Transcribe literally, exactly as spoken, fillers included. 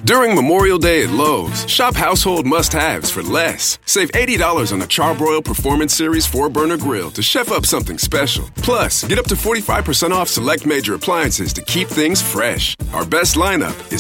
During Memorial Day at Lowe's, shop household must-haves for less. Save eighty dollars on a Charbroil Performance Series four burner grill to chef up something special. Plus, get up to forty-five percent off select major appliances to keep things fresh. Our best lineup is